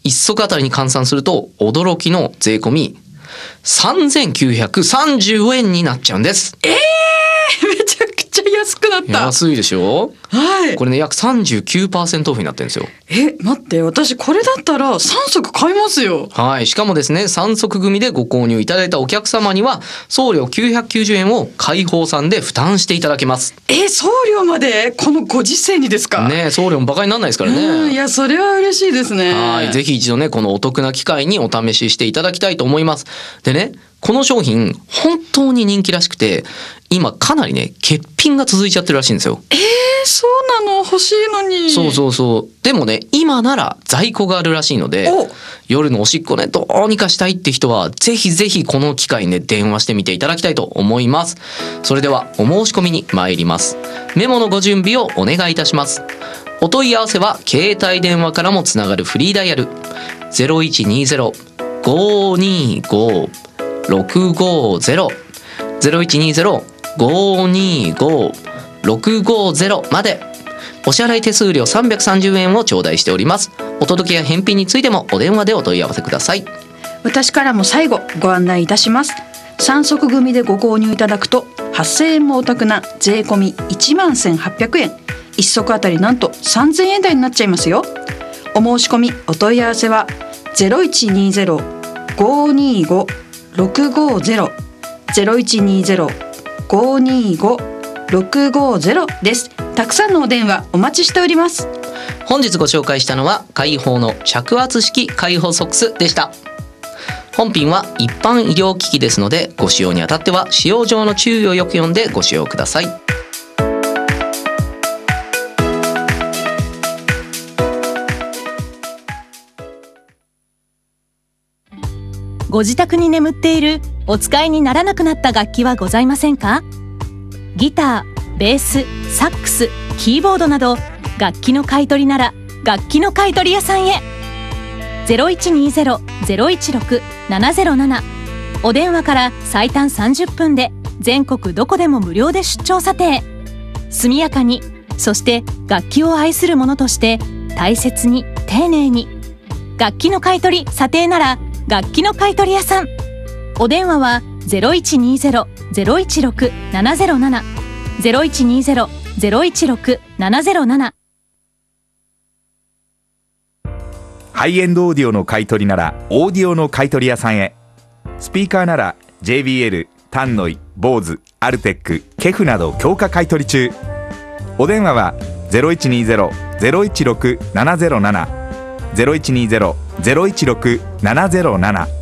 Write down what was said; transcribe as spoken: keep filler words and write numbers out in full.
いっ足あたりに換算すると驚きの税込みさんぜんきゅうひゃくさんじゅうえんになっちゃうんです。 えー、めちゃくちゃ安くなった。 安いでしょ。はい。これね約 さんじゅうきゅうパーセント オフになってるんですよ。 え、待って、私これだったらさん足買いますよ。 はい。しかもですね、さん足組でご購入いただいたお客様には送料きゅうひゃくきゅうじゅうえんを開放さんで負担していただけます。 え、送料までこのご時世にですか。 ね、送料もバカにならないですからね。 うん、いやそれは嬉しいですね。 はい。ぜひ一度ねこのお得な機会にお試ししていただきたいと思います。でね、この商品本当に人気らしくて今かなりね欠品が続いちゃってるらしいんですよ。 えー、そうなの。欲しいのに。 そうそうそう。でもね今なら在庫があるらしいので、夜のおしっこねどうにかしたいって人はぜひぜひこの機会にね電話してみていただきたいと思います。それではお申し込みに参ります。メモのご準備をお願いいたします。お問い合わせは携帯電話からもつながるフリーダイヤル ゼロいちにゼロ ごーにーごー ろくごーゼロ ゼロいちにゼロ ごーにーごー ろくごーゼロ まで。お支払い手数料さんびゃくさんじゅうえんを頂戴しております。お届けや返品についてもお電話でお問い合わせください。 私からも最後ご案内いたします。さん足組でご購入いただくとはっせんえんもお得な税込みいちまんせんはっぴゃくえん、いっ足あたりなんとさんぜんえん台になっちゃいますよ。お申し込みお問い合わせは ゼロいちにゼロ ごーにーご ろくごーゼロ ゼロいちにゼロ ごーにーご ろくごーゼロ です。たくさんのお電話お待ちしております。 本日ご紹介したのは開放の着圧式開放ソックスでした。本品は一般医療機器ですのでご使用にあたっては使用上の注意をよく読んでご使用ください。 ご自宅に眠っているお使いにならなくなった楽器はございませんか？ギター、ベース、サックス、キーボードなど楽器の買い取りなら楽器の買い取り屋さんへ。 ゼロいちにゼロ ゼロいちろく ななゼロなな お電話から最短さんじゅっぷんで全国どこでも無料で出張査定。速やかに、そして楽器を愛する者として大切に丁寧に。楽器の買い取り査定なら楽器の買い取り屋さん。お電話は ゼロいちにゼロ ゼロいちろく ななゼロなな ゼロいちにゼロ ゼロいちろく ななゼロなな。 ハイエンドオーディオの買い取りならオーディオの買い取り屋さんへ。スピーカーなら ジェイビーエル、タンノイ、ボーズ、アルテック、ケフなど強化買い取り中。お電話は ゼロいちにゼロ ゼロいちろく ななゼロなな ゼロいちにゼロ ゼロいちろく ななゼロなな。